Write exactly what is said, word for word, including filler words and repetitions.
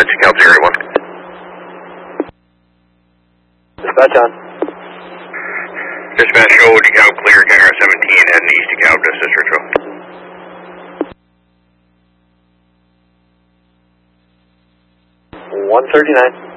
That's Cal zero one. Dispatch on. Dispatch show DeKalb clear, Canara seventeen and east DeKalb to Sister Trail. one thirty-nine.